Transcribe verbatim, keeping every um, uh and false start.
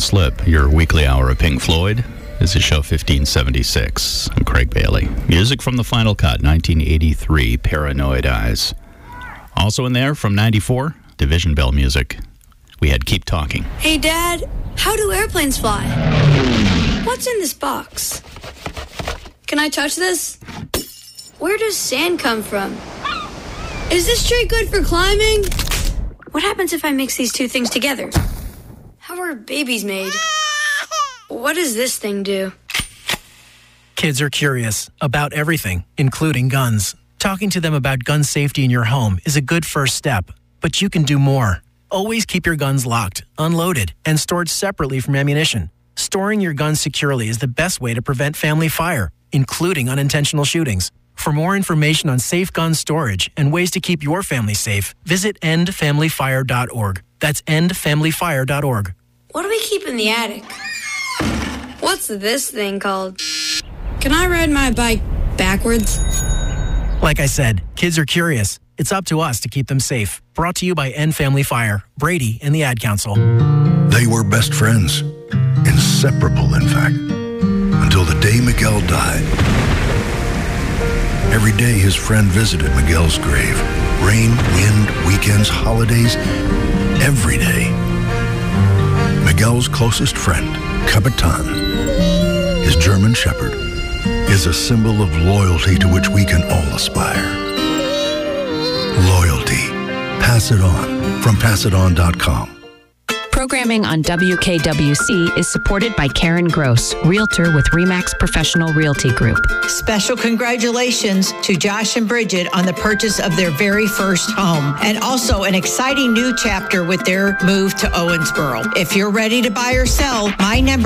Slip, your weekly hour of Pink Floyd. This is show fifteen seventy-six. I'm Craig Bailey. Music from the Final Cut, nineteen eighty-three, Paranoid Eyes. Also in there, from ninety-four, Division Bell music. We had Keep Talking. Hey, Dad, how do airplanes fly? What's in this box? Can I touch this? Where does sand come from? Is this tree good for climbing? What happens if I mix these two things together? How are babies made? What does this thing do? Kids are curious about everything, including guns. Talking to them about gun safety in your home is a good first step, but you can do more. Always keep your guns locked, unloaded, and stored separately from ammunition. Storing your guns securely is the best way to prevent family fire, including unintentional shootings. For more information on safe gun storage and ways to keep your family safe, visit end family fire dot org. That's end family fire dot org. What do we keep in the attic? What's this thing called? Can I ride my bike backwards? Like I said, kids are curious. It's up to us to keep them safe. Brought to you by End Family Fire, Brady, and the Ad Council. They were best friends. Inseparable, in fact. Until the day Miguel died. Every day his friend visited Miguel's grave. Rain, wind, weekends, holidays, every day. Miguel's closest friend, Capitan, his German Shepherd, is a symbol of loyalty to which we can all aspire. Loyalty. Pass it on from pass it on dot com. Programming on W K W C is supported by Karen Gross, Realtor with RE/MAX Professional Realty Group. Special congratulations to Josh and Bridget on the purchase of their very first home, and also an exciting new chapter with their move to Owensboro. If you're ready to buy or sell, my number